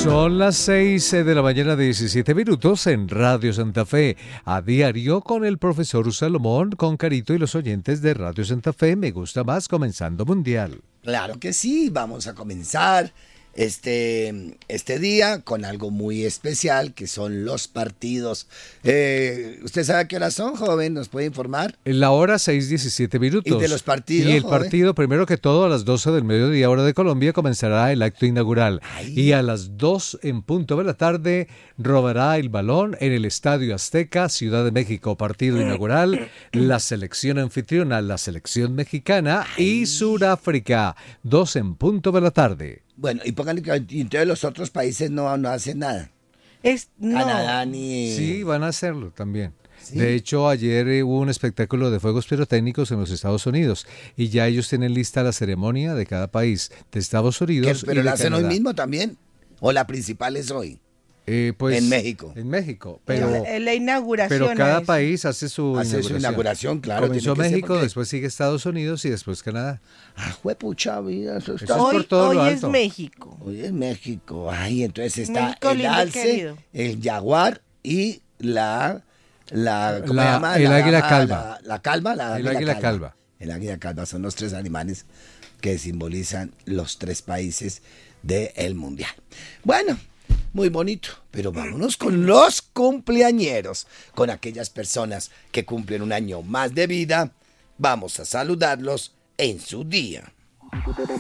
Son las 6 de la mañana, 17 minutos en Radio Santa Fe. A diario con el profesor Salomón, con Carito y los oyentes de Radio Santa Fe. Me gusta más comenzando Mundial. Claro que sí, vamos a comenzar este día con algo muy especial, que son los partidos. ¿Usted sabe a qué hora son, joven? ¿Nos puede informar? En la hora 6:17 minutos. ¿Y de los partidos, Y el joven? partido, primero que todo, a las 12 del mediodía, hora de Colombia, comenzará el acto inaugural. Ay. Y a las 2 en punto de la tarde, robará el balón en el Estadio Azteca, Ciudad de México. Partido inaugural, la selección anfitriona, la selección mexicana y Suráfrica. 2 en punto de la tarde. Bueno, y pónganle que y entonces los otros países no hacen nada. No. Canadá ni... Sí, van a hacerlo también. ¿Sí? De hecho, ayer hubo un espectáculo de fuegos pirotécnicos en los Estados Unidos y ya ellos tienen lista la ceremonia de cada país de Estados Unidos. Pero y la de hacen hoy Canadá. mismo también. O la principal es hoy. Pues, en México. En México, pero La inauguración. pero cada es. país hace su inauguración, claro. Comenzó tiene que ser México, porque- después sigue Estados Unidos y después Canadá. Juepucha vida, eso está... Eso es por Hoy, todo lo hoy es alto. México. Hoy es México. Ay, entonces está México el lindo, alce, querido. el jaguar y la ¿cómo La- se llama? el águila dama- calva. La calva, la El águila calva. El águila calva son los tres animales que simbolizan los tres países del mundial. Bueno, muy bonito, pero vámonos con los cumpleañeros, con aquellas personas que cumplen un año más de vida. Vamos a saludarlos en su día.